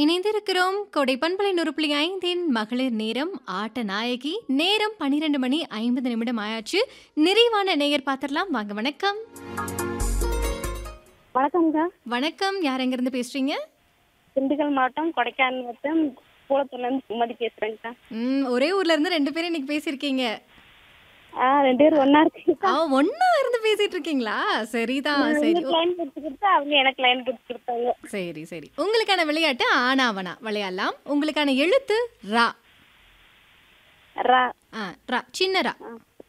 இணைந்திருக்கிறோம் கோடை பண்பலை 100.5 மகளிர் நேரம் ஆட்ட நாயகி நேரம் 12 மணி 50 நிமிடம் ஆயாச்சு. நிறைவான நேயர் பாத்திரலாம் வாங்க. வணக்கம். வணக்கம்க்கா. வணக்கம். யார் எங்கிருந்து பேசுறீங்க? திண்டுக்கல் மாவட்டம் கொடைக்கானல் வட்டம் கூலத்தூர்லேருந்து சுமதி பேசுறேங்க்கா. ஒரே ஊர்ல இருந்து 2 பேரும் இன்னைக்கு பேசியிருக்கீங்க. 2 பேரும் ஒண்ணா இருக்கீங்கக்கா. ஒன்னா இருந்து பேசிட்டு இருக்கீங்களா? சரிதான். சரி. உங்களுக்கு லைன் பிடிச்சு கொடுத்தா அவங்க எனக்கு லைன் பிடிச்சு கொடுத்தாங்க. சரி சரி. உங்களுக்கான விளையாட்டு ஆனாவனா விளையாடலாம். உங்களுக்கான எழுத்து ரா. ரா. ரா சின்ன ரா.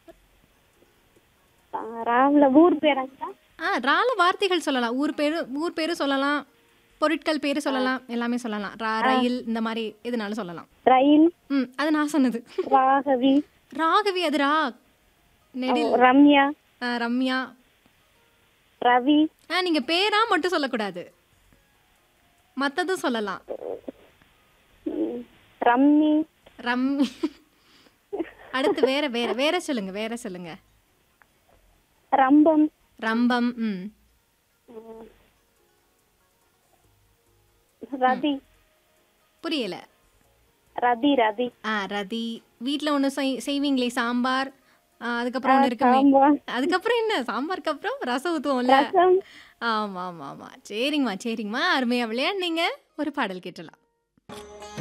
ராவுல ஊர் பேராங்கக்கா. ரால வார்த்தைகள் சொல்லலாம். ஊர் பேரு சொல்லலாம். பொருட்கள் பேரு சொல்லலாம். எல்லாமே சொல்லலாம். ரயில் இந்த மாதிரி எதுனாலும் சொல்லலாம். ரயில். அது நான் சொன்னது. ராகவி. ராகவி அது ரா. நெடில். ரம்யா. ரம்யா. ரவி. நீங்க பேரா மட்டும் சொல்லக்கூடாது. மத்ததும் சொல்லலாம். ரம்மி. ரம்மி. அடுத்து வேற வேற வேற சொல்லுங்க. வேற சொல்லுங்க. ரம்பம். ரம்பம். ரதி. புரியல. ரதி. ரதி. ரதி. வீட்ல ஒண்ணு செய்வீங்களே சாம்பார். அதுக்கப்புறம் ஒண்ணு இருக்குமே. அதுக்கப்புறம் என்ன? சாம்பாருக்கு அப்புறம் ரசம் ஊத்துவோம்ல. ஆமா ஆமா ஆமா. சரிங்கம்மா சரிங்கம்மா. அருமையா விளையாடுனீங்க. ஒரு பாடல் கேட்டலாம்.